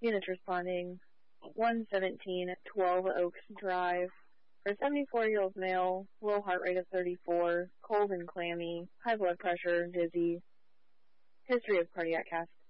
Units responding. 117 12 Oaks Drive. For a 74-year-old male, low heart rate of 34, cold and clammy, high blood pressure, dizzy. History of cardiac cath.